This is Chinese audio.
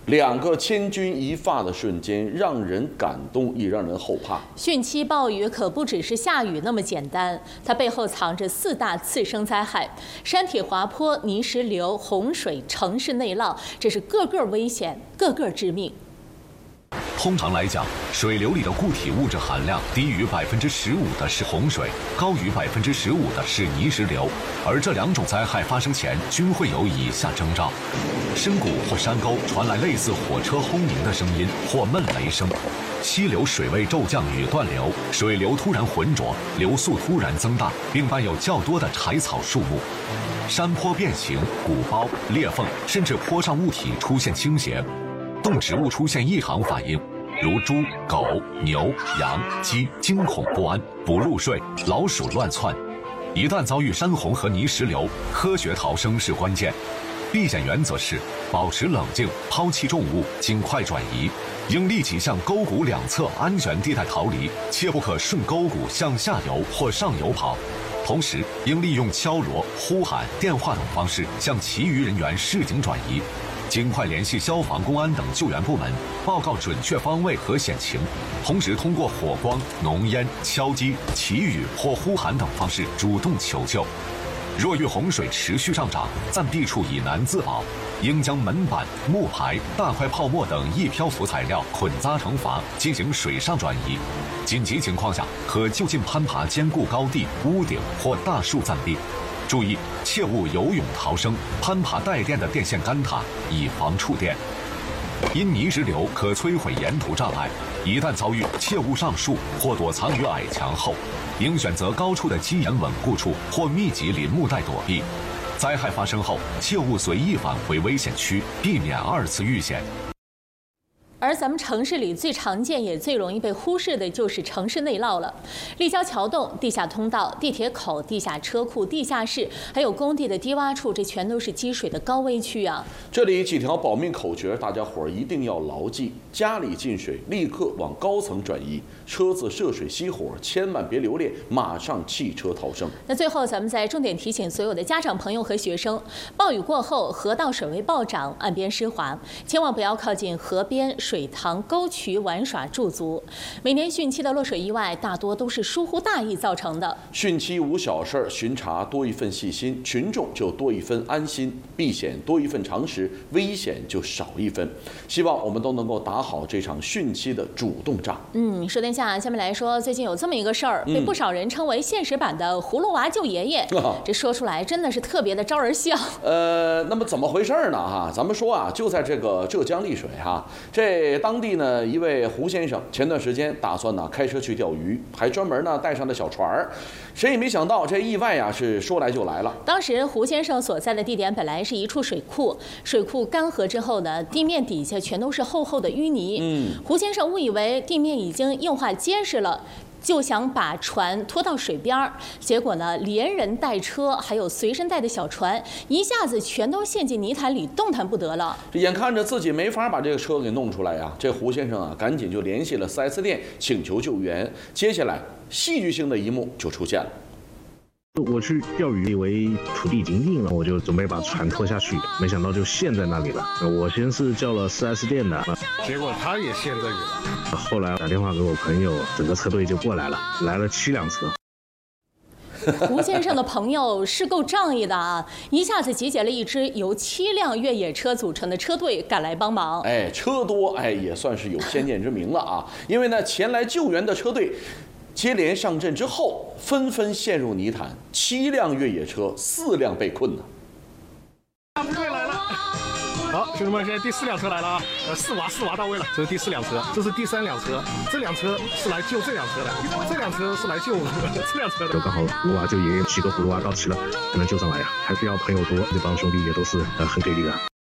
两个千钧一发的瞬间，让人感动，也让人后怕。 汛期暴雨可不只是下雨那么简单，它背后藏着4大次生灾害：山体滑坡、泥石流、洪水、城市内涝，这是个个危险，个个致命。 通常来讲，水流里的固体物质含量低于15%的是洪水，高于15%的是泥石流。而这2种灾害发生前均会有以下征兆：深谷或山沟传来类似火车轰鸣的声音或闷雷声；溪流水位骤降与断流，水流突然浑浊，流速突然增大，并伴有较多的柴草树木；山坡变形、鼓包、裂缝，甚至坡上物体出现倾斜。 动植物出现异常反应，如猪、狗、牛、羊、鸡惊恐不安、不入睡，老鼠乱窜。一旦遭遇山洪和泥石流，科学逃生是关键。避险原则是保持冷静，抛弃重物，尽快转移。应立即向沟谷两侧安全地带逃离，切不可顺沟谷向下游或上游跑。 同时，应利用敲锣、呼喊、电话等方式向其余人员示警转移。 尽快联系消防、公安等救援部门，报告准确方位和险情。同时，通过火光、浓烟、敲击、祈雨或呼喊等方式主动求救。若遇洪水持续上涨，暂避处以难自保，应将门板、木牌、大块泡沫等易漂浮材料捆扎成筏，进行水上转移。紧急情况下，可就近攀爬坚固高地、屋顶或大树暂避。 注意，切勿游泳逃生，攀爬带电的电线杆塔，以防触电。因泥石流可摧毁沿途障碍，一旦遭遇，切勿上树或躲藏于矮墙后，应选择高处的基岩稳固处或密集林木带躲避。灾害发生后，切勿随意返回危险区，避免2次遇险。 而咱们城市里最常见也最容易被忽视的就是城市内涝了。立交桥洞、地下通道、地铁口、地下车库、地下室，还有工地的低洼处，这全都是积水的高危区啊。 这里几条保命口诀，大家伙儿一定要牢记：家里进水，立刻往高层转移；车子涉水熄火，千万别留恋，马上汽车逃生。 那最后，咱们再重点提醒所有的家长朋友和学生：暴雨过后，河道水位暴涨，岸边湿滑，千万不要靠近河边、水塘、沟渠玩耍驻足。每年汛期的落水意外，大多都是疏忽大意造成的。 汛期无小事儿，巡查多一份细心，群众就多一分安心，避险多一份常识，危险就少一分。希望我们都能够打好这场汛期的主动仗。 说殿下，下面来说，最近有这么一个事儿，被不少人称为现实版的葫芦娃救爷爷。这说出来真的是特别的招人笑。 那么怎么回事呢？哈，咱们说啊，就在这个浙江丽水哈，这当地呢一位胡先生前段时间打算呢开车去钓鱼，还专门呢带上了小船儿。谁也没想到这意外呀是说来就来了。 当时胡先生所在的地点本来是一处水库，水库干涸之后呢，地面底下全都是厚厚的淤泥。胡先生误以为地面已经硬化结实了。就想把船拖到水边儿，结果呢，连人带车还有随身带的小船，一下子全都陷进泥潭里，动弹不得了。 这眼看着自己没法把这个车给弄出来呀，这胡先生啊，赶紧就联系了4S店，请求救援。接下来，戏剧性的一幕就出现了。 我去钓鱼，以为土地已经硬了，我就准备把船拖下去，没想到就陷在那里了。我先是叫了4S店的， 结果他也陷这里了。 后来打电话给我朋友，整个车队就过来了，来了7辆车。 胡先生的朋友是够仗义的啊，一下子集结了一支由7辆越野车组成的车队赶来帮忙。 车多，也算是有先见之明了啊。因为呢，前来救援的车队接连上阵之后，纷纷陷入泥潭，7辆越野车，4辆被困呢。 队来了，好，兄弟们，现在第4辆车来了啊！4娃到位了，这是第4辆车，这是第3辆车，这辆车是来救这辆车的，这辆车是来救这辆车的。 就刚好葫芦娃救爷爷，几个葫芦娃到齐了，才能救上来呀。还是要朋友多，这帮兄弟也都是很给力的。